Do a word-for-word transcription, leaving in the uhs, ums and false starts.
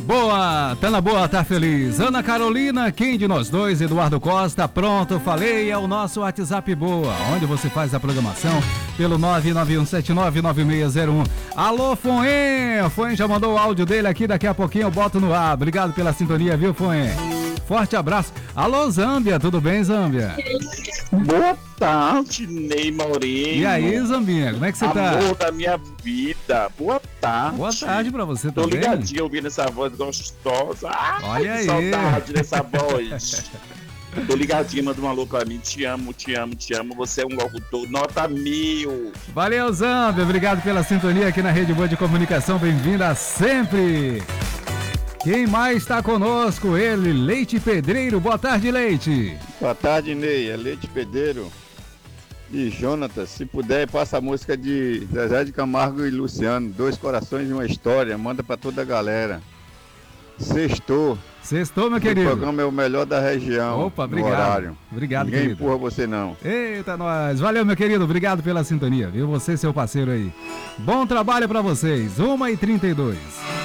Boa, tá na boa, tá feliz. Ana Carolina, quem de nós dois? Eduardo Costa, pronto, falei, é o nosso WhatsApp Boa, onde você faz a programação pelo nove nove um sete nove nove seis zero um. Alô, Foen, Foen já mandou o áudio dele aqui, daqui a pouquinho eu boto no ar. Obrigado pela sintonia, viu, Foen? Forte abraço. Alô, Zâmbia, tudo bem, Zâmbia? Boa tarde, Ney Moreno. E aí, Zambinha, como é que você tá? Amor da minha vida, boa tarde. Boa tarde pra você Tô também. Tô ligadinho ouvindo essa voz gostosa. Ai, olha que aí. saudade dessa voz. Tô ligadinho, manda um alô pra mim. Te amo, te amo, te amo. Você é um locutor nota mil. Valeu, Zambia. Obrigado pela sintonia aqui na Rede Boa de Comunicação. Bem-vinda sempre. Quem mais está conosco? Ele, Leite Pedreiro. Boa tarde, Leite. Boa tarde, Ney. É Leite Pedreiro. E Jonathan, se puder, passa a música de Zezé de Camargo e Luciano. Dois Corações e uma História. Manda pra toda a galera. Sextou. Sextou, meu querido. O programa é o melhor da região. Opa, obrigado. Horário. Obrigado, Ninguém querido. empurra você, não. Eita, nós. Valeu, meu querido. Obrigado pela sintonia, viu? Você, seu parceiro aí. Bom trabalho pra vocês. uma e trinta e dois.